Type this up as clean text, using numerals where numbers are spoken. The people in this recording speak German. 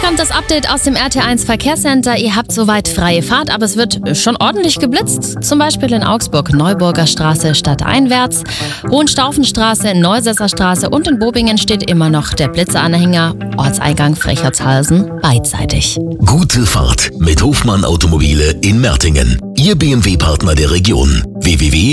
kommt das Update aus dem RT1 Verkehrscenter. Ihr habt soweit freie Fahrt, aber es wird schon ordentlich geblitzt. Zum Beispiel in Augsburg, Neuburger Straße stadteinwärts, Hohenstaufenstraße, Neusesser Straße und in Bobingen steht immer noch der Blitzeanhänger, Ortseingang Frechertshausen beidseitig. Gute Fahrt mit Hofmann Automobile in Mertingen. Ihr BMW-Partner der Region. www